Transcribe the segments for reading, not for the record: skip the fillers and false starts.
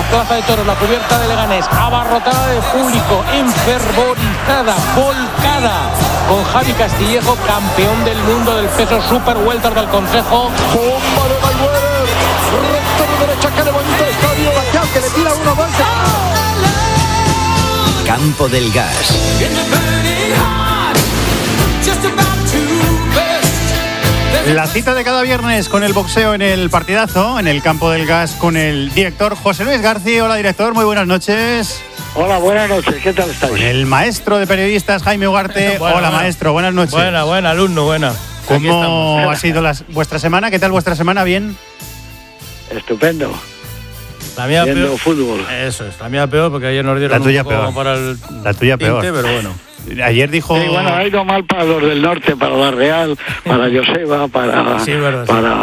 Plaza de Toros, la cubierta de Leganés, abarrotada de público, enfervorizada, volcada, con Javi Castillejo, campeón del mundo del peso super welter del Consejo. ¡Bomba de Mayweather! ¡Recto de derecha! ¡Qué bonito estadio! ¡Bastián, que le tira uno más! Campo del Gas. La cita de cada viernes con el boxeo en el partidazo, en el Campo del Gas, con el director José Luis García. Hola, director, muy buenas noches. Hola, buenas noches, ¿qué tal estáis? Con el maestro de periodistas, Jaime Ugarte. Hola, maestro, buenas noches. Buena, alumno, buena. ¿Cómo ha sido vuestra semana? ¿Qué tal vuestra semana? ¿Bien? Estupendo. La mía viendo peor. Fútbol. Eso es, la mía peor, porque ayer nos dieron La tuya un poco peor. para el La tuya tinte, peor. pero bueno. Ayer dijo... Sí, bueno, ha ido mal para los del norte, para la Real, para Joseba, Sí, verdad,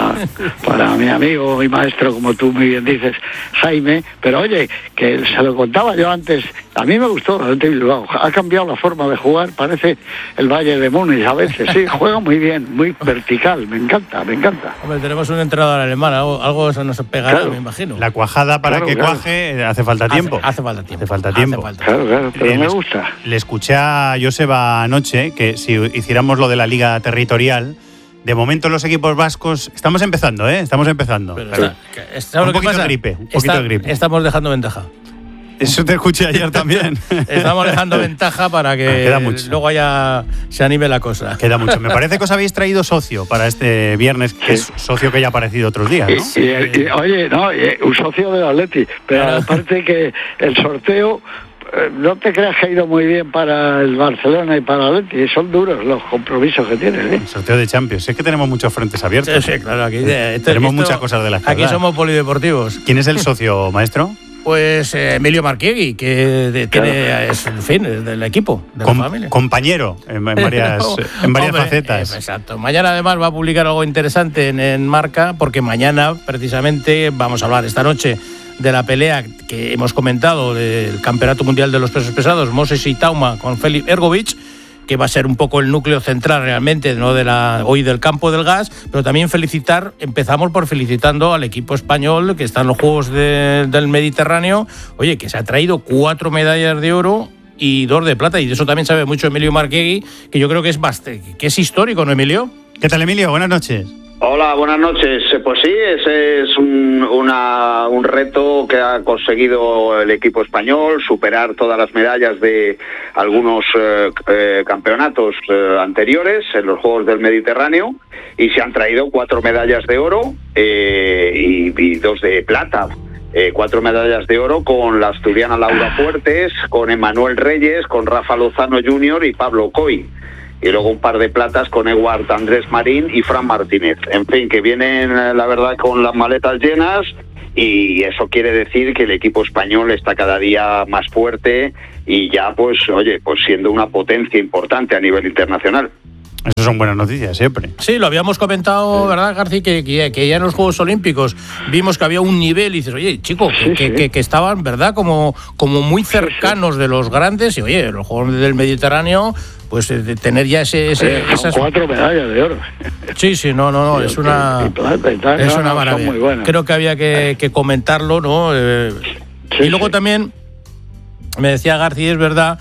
para mi amigo y maestro, como tú muy bien dices, Jaime. Pero oye, que se lo contaba yo antes, a mí me gustó el Bilbao. Ha cambiado la forma de jugar, parece el Bayern de Múnich a veces. Sí, juega muy bien, muy vertical, me encanta. Hombre, tenemos un entrenador alemán, algo eso nos pegará, Claro. me imagino. La cuajada para que cuaje hace falta tiempo. Hace falta tiempo. Hace falta tiempo. Claro, pero me gusta. Le escuché a Joseba anoche que si hiciéramos lo de la liga territorial, de momento los equipos vascos estamos empezando, Estamos empezando. Pero Un poquito de gripe. Estamos dejando ventaja. Eso te escuché ayer también. Estamos dejando ventaja para que luego se anime la cosa. Queda mucho. Me parece que os habéis traído socio para este viernes, que es socio que ya ha aparecido otros días, ¿no? Oye, un socio del Atleti, pero aparte que el sorteo... No te creas que ha ido muy bien para el Barcelona y para el Atleti. Son duros los compromisos que tienen, El sorteo de Champions. Es que tenemos muchos frentes abiertos. Sí, claro. Aquí, tenemos muchas cosas de las que aquí hablar. somos polideportivos. ¿Quién es el socio, maestro? Pues Emilio Marquiegui, que es del equipo, de la familia. Compañero en varias facetas. Exacto. Mañana además va a publicar algo interesante en Marca, porque mañana precisamente vamos a hablar esta noche de la pelea que hemos comentado del Campeonato Mundial de los Pesos Pesados, Moses Itauma con Felipe Hergovich, que va a ser un poco el núcleo central realmente, ¿no?, hoy del Campo del Gas, pero también empezamos por felicitando al equipo español que está en los Juegos del Mediterráneo, oye, que se ha traído 4 medallas de oro y 2 de plata, y de eso también sabe mucho Emilio Marquiegui, que yo creo que es histórico, ¿no, Emilio? ¿Qué tal, Emilio? Buenas noches. Hola, buenas noches. Pues sí, ese es un reto que ha conseguido el equipo español, superar todas las medallas de algunos campeonatos anteriores en los Juegos del Mediterráneo, y se han traído 4 medallas de oro y 2 de plata. 4 medallas de oro con la asturiana Laura Fuertes, con Emanuel Reyes, con Rafa Lozano Jr. y Pablo Coy. Y luego un par de platas con Eduard Andrés Marín y Fran Martínez. En fin, que vienen, la verdad, con las maletas llenas, y eso quiere decir que el equipo español está cada día más fuerte y ya, pues siendo una potencia importante a nivel internacional. Esas son buenas noticias siempre. Sí, lo habíamos comentado, ¿verdad, García? Que ya en los Juegos Olímpicos vimos que había un nivel y dices, oye, chicos, que estaban, ¿verdad?, como muy cercanos de los grandes, y oye, los Juegos del Mediterráneo, pues de tener ya esas 4 medallas de oro. Sí, no, es una maravilla. Muy buenas. Creo que había que comentarlo, ¿no? Y luego también me decía García, es verdad,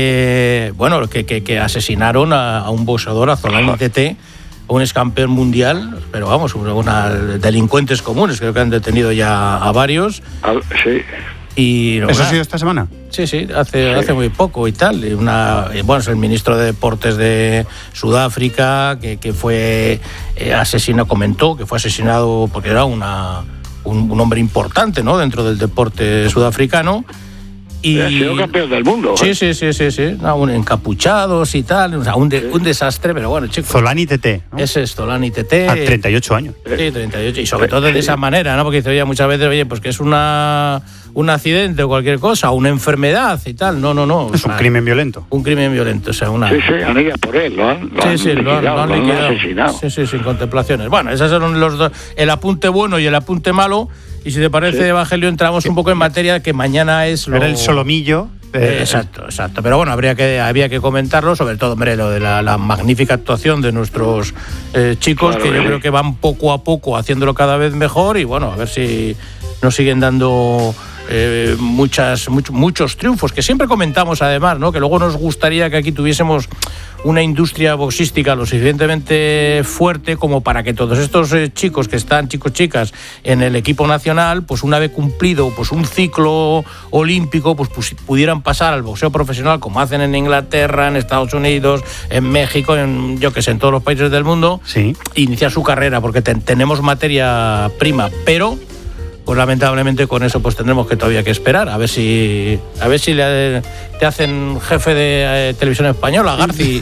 que asesinaron a un boxeador, a Zolani Tete, un ex campeón mundial, pero vamos, delincuentes comunes, creo que han detenido ya a varios. Sí. Y, ¿Eso ha sido esta semana? Sí, hace muy poco y tal. Es el ministro de Deportes de Sudáfrica, que fue asesinado, comentó que fue asesinado porque era un hombre importante, ¿no?, dentro del deporte sudafricano. Y ha sido campeón del mundo. Sí. Encapuchados y tal. O sea, un desastre, pero bueno, chicos. Zolani Tete, ¿no? Ese es Zolani Tete. A 38 años. Sí, 38. Y sobre todo de esa manera, ¿no? Porque dice, oye, muchas veces, pues que es un accidente o cualquier cosa, una enfermedad y tal. No. Es un crimen violento. Un crimen violento, o sea, Sí, han ido por él, lo han liquidado. Sí, sin contemplaciones. Bueno, esos son los dos, el apunte bueno y el apunte malo. Y si te parece, Evangelio, entramos un poco en materia, que mañana es Era el solomillo. Exacto. Pero bueno, había que comentarlo, sobre todo, hombre, lo de la magnífica actuación de nuestros chicos, que yo creo que van poco a poco haciéndolo cada vez mejor, y bueno, a ver si nos siguen dando muchos triunfos, que siempre comentamos además, ¿no? Que luego nos gustaría que aquí tuviésemos una industria boxística lo suficientemente fuerte como para que todos estos chicos que están, chicas, en el equipo nacional, pues una vez cumplido pues un ciclo olímpico, pues pudieran pasar al boxeo profesional como hacen en Inglaterra, en Estados Unidos, en México, en todos los países del mundo, sí. Iniciar su carrera, porque tenemos materia prima, pero pues lamentablemente con eso pues tendremos que todavía que esperar a ver si te hacen jefe de televisión española, Garci.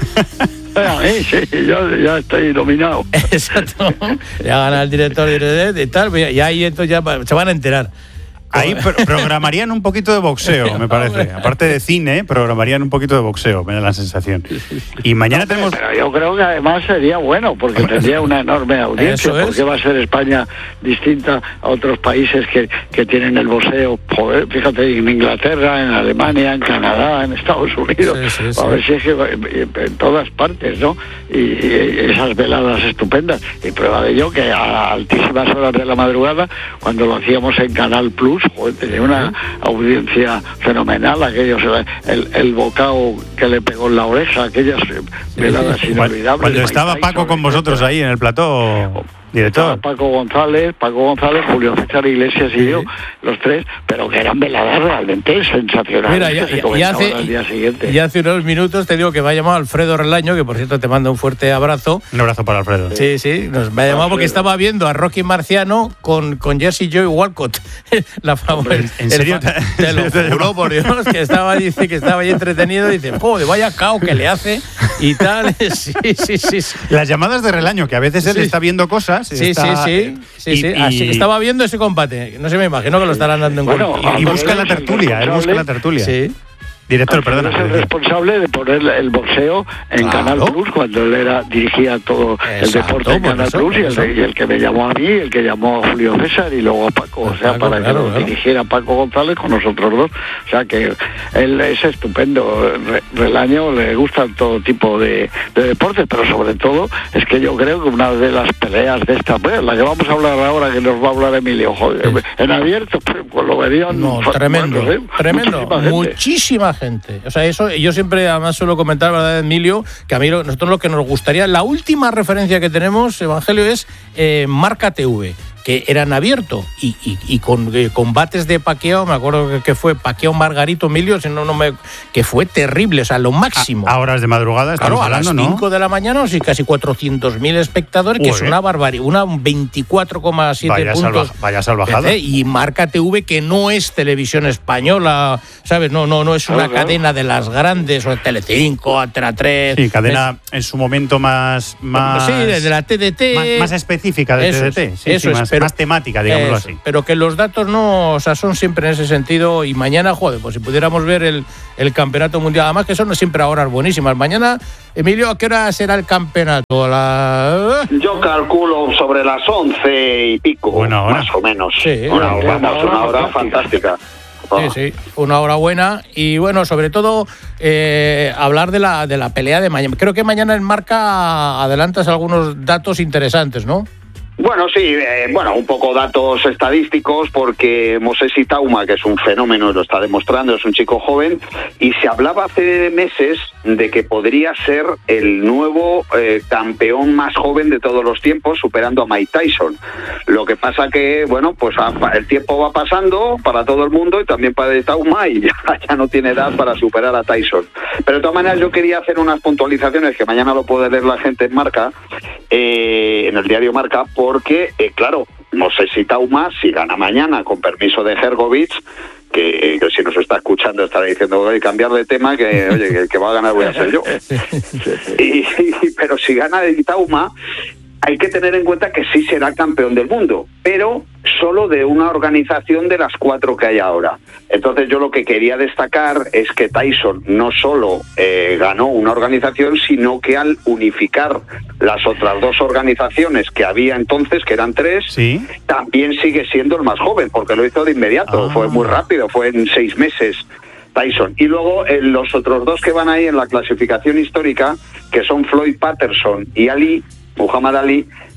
Sí, yo ya estoy dominado. Exacto. Ya gana el director y tal, y ahí entonces ya se van a enterar. Ahí programarían un poquito de boxeo, me parece. Aparte de cine, programarían un poquito de boxeo, me da la sensación. Y mañana tenemos... Pero yo creo que además sería bueno, porque tendría una enorme audiencia. Porque va a ser España distinta a otros países que tienen el boxeo. Joder, fíjate, en Inglaterra, en Alemania, en Canadá, en Estados Unidos. Sí. A ver si es que en todas partes, ¿no? Y esas veladas estupendas. Y prueba de ello que a altísimas horas de la madrugada, cuando lo hacíamos en Canal Plus, joder, tenía una audiencia fenomenal, aquellos, el bocado que le pegó en la oreja, aquellas veladas inolvidables. Cuando estaba Paco con vosotros ahí en el plató, director. Paco González, Julio César Iglesias y yo, los tres, pero que eran veladas realmente sensacionales. Mira, ya hace unos minutos te digo que me ha llamado Alfredo Relaño, que por cierto te manda un fuerte abrazo. Un abrazo para Alfredo. Sí, me ha llamado porque estaba viendo a Rocky Marciano con Jesse Joy Walcott. La famosa. ¿En serio? Te lo juro por Dios, que estaba ahí entretenido y dice, joder, vaya cao que le hace y tal. Sí. Las llamadas de Relaño, que a veces él está viendo cosas. Sí. Así estaba viendo ese combate. No se me imagino que lo estarán dando en cuenta. Y busca la tertulia. Sí. Director, perdona. Es el responsable de poner el boxeo en Canal Plus cuando él dirigía todo el deporte en Canal Plus y el que me llamó a mí, el que llamó a Julio César y luego a Paco, o sea, para que lo dirigiera Paco González con nosotros dos. O sea que él es estupendo. Relaño le gustan todo tipo de deportes, pero sobre todo es que yo creo que una de las peleas de esta, pues, la que vamos a hablar ahora, que nos va a hablar Emilio, joder, en abierto, pues lo verían. No, tremendo. Muchísima gente. O sea, eso yo siempre además suelo comentar, ¿verdad, Emilio? Que a mí nosotros lo que nos gustaría, la última referencia que tenemos, Evangelio, es Marca TV, que eran abierto y con combates de Pacquiao, me acuerdo que fue Pacquiao Margarito, Emilio, que fue terrible, o sea, lo máximo. A horas de madrugada estamos hablando, ¿no? A las 5 de la mañana, sí, casi 400.000 espectadores, que es una barbaridad, una 24,7 puntos. Vaya salvajada. Y Marca TV, que no es televisión española, ¿sabes? No es una cadena de las grandes, o Telecinco, Antena 3. Sí, cadena en su momento más sí, de la TDT. Más específica de TDT. Sí, eso es. Más temática, digámoslo así. Pero que los datos no, o sea, son siempre en ese sentido. Y mañana, joder, pues si pudiéramos ver el campeonato mundial, además que son siempre a horas buenísimas. Mañana, Emilio, ¿a qué hora será el campeonato? Yo calculo sobre las 11 y pico, más o menos. Sí, una hora fantástica. Sí, una hora buena. Y bueno, sobre todo hablar de la pelea de mañana. Creo que mañana en Marca adelantas algunos datos interesantes, ¿no? Bueno, sí, un poco datos estadísticos, porque Mosesi Tauma, que es un fenómeno y lo está demostrando, es un chico joven, y se hablaba hace meses de que podría ser el nuevo campeón más joven de todos los tiempos, superando a Mike Tyson. Lo que pasa que, pues el tiempo va pasando para todo el mundo y también para Tauma, y ya no tiene edad para superar a Tyson. Pero de todas maneras yo quería hacer unas puntualizaciones que mañana lo puede leer la gente en Marca, en el diario Marca, porque, claro, Mosesi Tauma, si gana mañana, con permiso de Hergovich, que si nos está escuchando estará diciendo, voy a cambiar de tema, que oye, que el que va a ganar voy a ser yo. Pero si gana Tauma, hay que tener en cuenta que sí será campeón del mundo, pero solo de una organización de las 4 que hay ahora. Entonces yo lo que quería destacar es que Tyson no solo ganó una organización, sino que al unificar las otras 2 organizaciones que había entonces, que eran 3, ¿sí?, también sigue siendo el más joven, porque lo hizo de inmediato, fue muy rápido, fue en 6 meses Tyson. Y luego los otros 2 que van ahí en la clasificación histórica, que son Floyd Patterson y Muhammad Ali,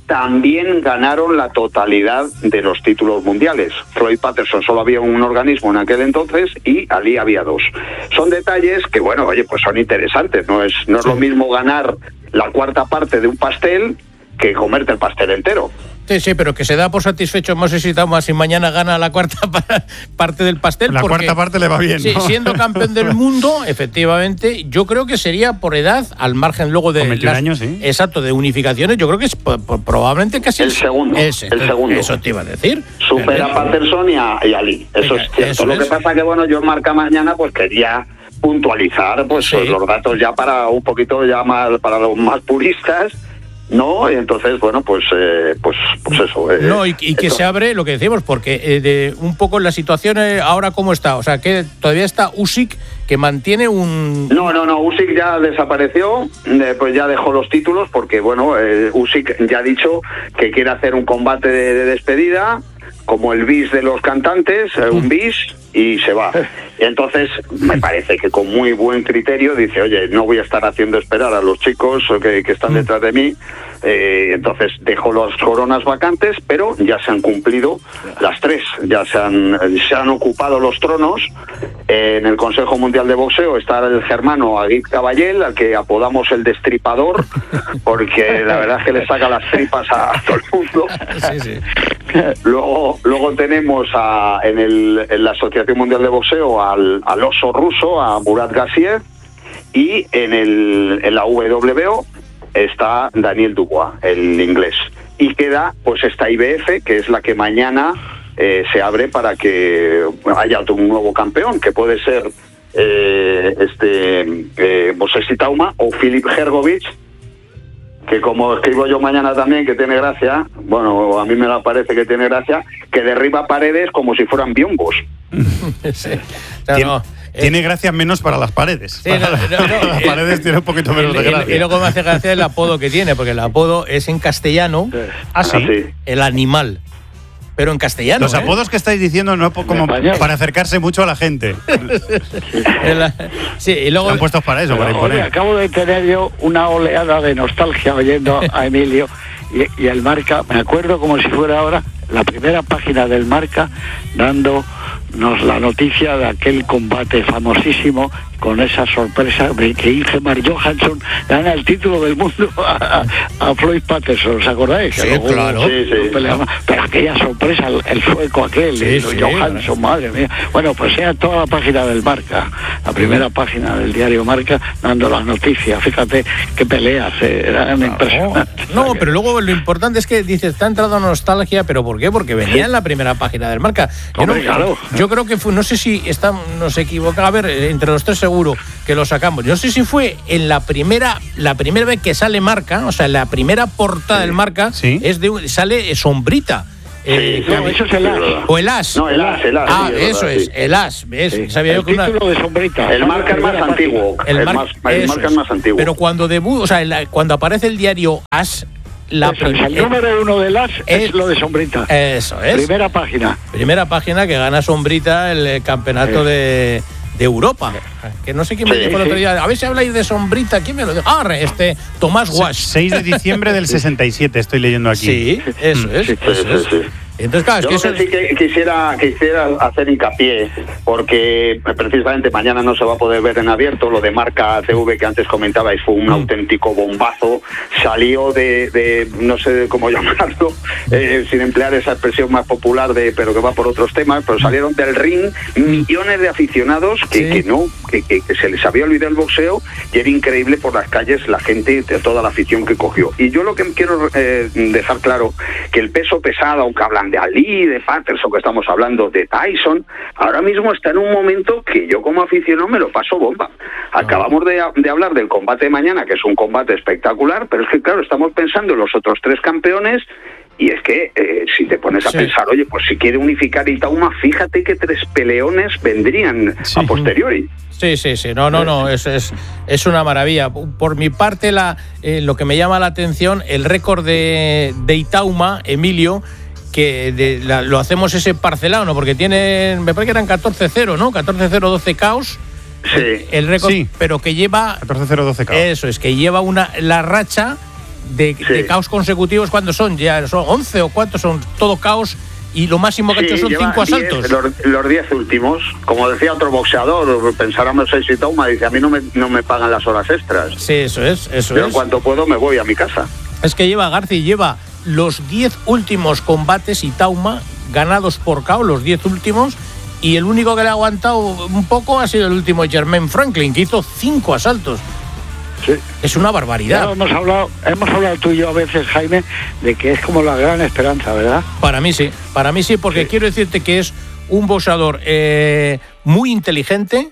también ganaron la totalidad de los títulos mundiales. Floyd Patterson solo había un organismo en aquel entonces y Ali había 2. Son detalles que, bueno, oye, pues son interesantes. No es lo mismo ganar la cuarta parte de un pastel que comerte el pastel entero. Sí, pero que se da por satisfecho Moses Itauma si mañana gana la cuarta parte del pastel. La cuarta parte le va bien, sí, ¿no? Siendo campeón del mundo, efectivamente, yo creo que sería por edad, al margen luego de... Con 21 años, sí. Exacto, de unificaciones, yo creo que es probablemente casi... El segundo. El segundo. Eso te iba a decir. Supera a Patterson y a Ali. Eso es cierto. Eso lo que pasa que, bueno, yo en Marca Mañana pues quería puntualizar pues los datos ya para un poquito ya más, para los más puristas, ¿no? Y entonces, bueno, pues eso. No, y que se abre lo que decimos, porque de un poco la situación ahora cómo está. O sea, que todavía está Usyk, que mantiene un... No, Usyk ya desapareció, pues ya dejó los títulos, porque, bueno, Usyk ya ha dicho que quiere hacer un combate de despedida, como el bis de los cantantes, un bis, y se va. Entonces, me parece que con muy buen criterio dice, oye, no voy a estar haciendo esperar a los chicos que están detrás de mí. Entonces dejo las coronas vacantes, pero ya se han cumplido las 3. Ya se han ocupado los tronos. En el Consejo Mundial de Boxeo está el germano Agit Caballel, al que apodamos el Destripador, porque la verdad es que le saca las tripas a todo el mundo. Sí. Luego tenemos en la Asociación Mundial de Boxeo al oso ruso, a Murat Gassiev, y en la WBO está Daniel Dubois, el inglés. Y queda pues esta IBF, que es la que mañana se abre para que haya un nuevo campeón, que puede ser Moses Itauma o Filip Hrgović, que como escribo yo mañana también, que tiene gracia, bueno, a mí me parece que tiene gracia, que derriba paredes como si fueran biombos. Sí. No, tiene gracia menos para las paredes. Sí, las paredes tiene un poquito menos de gracia. Y luego me hace gracia el apodo que tiene, porque el apodo es en castellano, el animal. Pero en castellano. Los apodos que estáis diciendo no como para acercarse mucho a la gente. Sí, y luego están puestos para eso, para imponer. Acabo de tener yo una oleada de nostalgia oyendo a Emilio y el Marca. Me acuerdo como si fuera ahora la primera página del Marca dándonos la noticia de aquel combate famosísimo, con esa sorpresa de que Ingemar Johansson gana el título del mundo a Floyd Patterson. ¿Os acordáis? Sí, claro. Pero aquella sorpresa, el sueco aquel, Johansson, madre mía. Bueno, pues sea toda la página del Marca, la primera página del diario Marca, dando las noticias. Fíjate qué peleas, eran impresionantes. No, pero luego lo importante es que dices, está entrando nostalgia, ¿pero por qué? Porque venía en la primera página del Marca. Yo creo que fue, no sé si nos equivocamos, a ver, entre los tres seguro que lo sacamos. Yo no sé si fue en la primera vez que sale Marca, o sea, la primera portada del Marca sale Sombrita. Eso es el As. O el As. No, el As. Ah, eso es, el As. ¿Ves? Sí. Sabía yo que título de Sombrita. El Marca es más antiguo. El Marca es más antiguo. Pero cuando cuando aparece el diario As, el número 1 del As es lo de Sombrita. Eso es. Primera página que gana Sombrita el campeonato de Europa. Que no sé quién me dijo el otro día. A ver si habláis de Sombrita. ¿Quién me lo dijo? Tomás Wash. 6 de diciembre del 67, estoy leyendo aquí. Sí, eso es. Sí. Entonces, claro, yo sí que quisiera hacer hincapié, porque precisamente mañana no se va a poder ver en abierto. Lo de Marca TV que antes comentabais fue un auténtico bombazo. Salió de no sé cómo llamarlo, sin emplear esa expresión más popular pero que va por otros temas, pero salieron del ring millones de aficionados que se les había olvidado el boxeo, y era increíble por las calles la gente, de toda la afición que cogió. Y yo lo que quiero dejar claro, que el peso pesado, aunque hablan de Ali, de Patterson, que estamos hablando de Tyson, ahora mismo está en un momento que yo como aficionado me lo paso bomba. Acabamos de hablar del combate de mañana, que es un combate espectacular, pero es que claro, estamos pensando en los otros 3 campeones, y es que si te pones a pensar, oye, pues si quiere unificar Itauma, fíjate que 3 peleones vendrían a posteriori. Sí. No, es una maravilla. Por mi parte, lo que me llama la atención, el récord de Itauma, Emilio, que lo hacemos ese parcelado, ¿no? Porque me parece que eran 14-0, ¿no? 14-0, 12 KOs. Sí. El récord, pero que lleva 14-0, 12 KOs. Eso es, que lleva la racha de caos consecutivos. ¿Cuántos son? Ya son 11 o cuántos son, todo caos, y lo máximo que ha hecho son 5 asaltos. 10, los 10 últimos. Como decía otro boxeador, pensáramos en Tauma, dice, a mí no me pagan las horas extras. Sí, eso es. Yo en cuanto puedo me voy a mi casa. Es que lleva los 10 últimos combates Itauma ganados por KO, los 10 últimos, y el único que le ha aguantado un poco ha sido el último, Jermaine Franklin, que hizo 5 asaltos. Sí. Es una barbaridad. Ya hemos hablado tú y yo a veces, Jaime, de que es como la gran esperanza, ¿verdad? Para mí sí, porque quiero decirte que es un boxeador muy inteligente,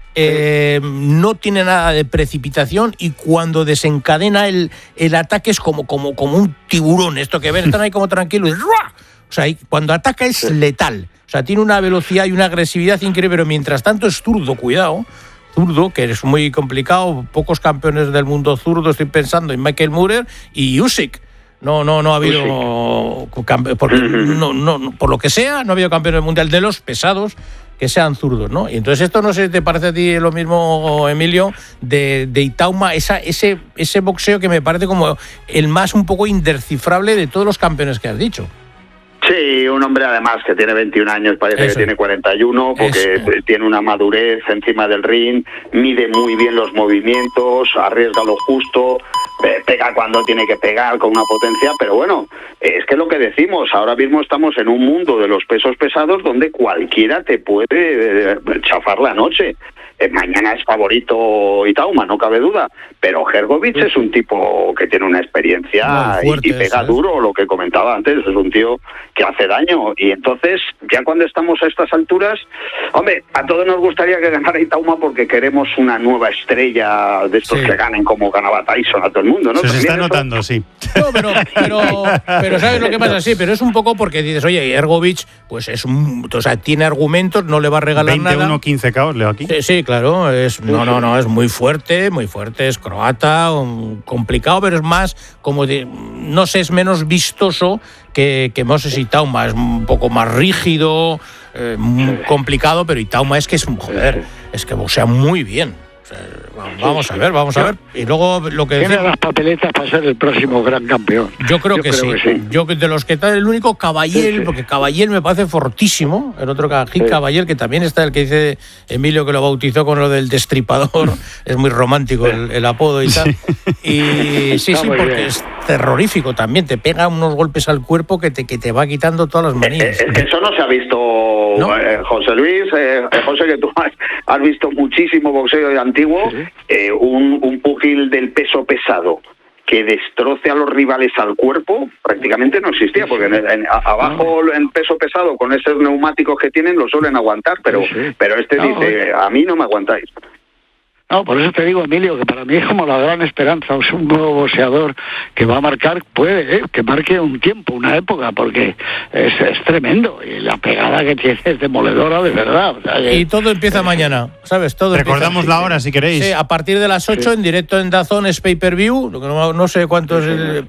no tiene nada de precipitación, y cuando desencadena el ataque es como un tiburón, esto que ven, están ahí como tranquilos, y ¡ruah! O sea, cuando ataca es letal, o sea, tiene una velocidad y una agresividad increíble, pero mientras tanto es zurdo, cuidado. Zurdo, que es muy complicado, pocos campeones del mundo zurdo, estoy pensando en Michael Moorer y Usyk. No ha habido, porque por lo que sea, no ha habido campeones mundial de los pesados que sean zurdos, ¿no? Y entonces esto, no sé si te parece a ti lo mismo, Emilio, de Itauma, ese boxeo que me parece como el más un poco indescifrable de todos los campeones que has dicho. Sí, un hombre además que tiene 21 años, parece que tiene 41, porque tiene una madurez encima del ring, mide muy bien los movimientos, arriesga lo justo, pega cuando tiene que pegar con una potencia, pero bueno, es que lo que decimos, ahora mismo estamos en un mundo de los pesos pesados donde cualquiera te puede chafar la noche. Mañana es favorito Itauma, no cabe duda, pero Hrgović es un tipo que tiene una experiencia fuerte, y pega duro, lo que comentaba antes, es un tío que hace daño, y entonces, ya cuando estamos a estas alturas, hombre, a todos nos gustaría que ganara Itauma porque queremos una nueva estrella de estos que ganen como ganaba Tyson a todo el mundo, ¿no? Se está notando, sí. No, pero ¿sabes lo que pasa? Sí, pero es un poco porque dices, oye, Hrgović, pues tiene argumentos, no le va a regalar 21-15 KO, leo aquí. Sí, claro, es muy fuerte, es croata, complicado, pero es más, no sé, es menos vistoso que Moses Itauma, es un poco más rígido, complicado, pero Itauma es que boxea muy bien. Vamos a ver. Y luego lo que tiene las papeletas para ser el próximo gran campeón. Yo creo que sí. Yo, de los que están, el único Caballel, porque Caballel me parece fortísimo. El otro Caballel, que también está el que dice Emilio, que lo bautizó con lo del destripador. Es muy romántico el apodo y tal. Y sí, porque bien. Es terrorífico también. Te pega unos golpes al cuerpo que te va quitando todas las manías. Eso no se ha visto, ¿no? José Luis. José, que tú has visto muchísimo boxeo antiguo. Un pugil del peso pesado que destroce a los rivales al cuerpo prácticamente no existía, porque abajo en peso pesado, con esos neumáticos que tienen, lo suelen aguantar, pero dice, a mí no me aguantáis. No, por eso te digo, Emilio, que para mí es como la gran esperanza, es un nuevo boxeador que va a marcar, que marque un tiempo, una época, porque es tremendo, y la pegada que tiene es demoledora de verdad. O sea, y todo empieza mañana, ¿sabes? Recordamos la hora, si queréis. Sí, a partir de las 8, en directo en DAZN, es pay-per-view, no sé cuánto es,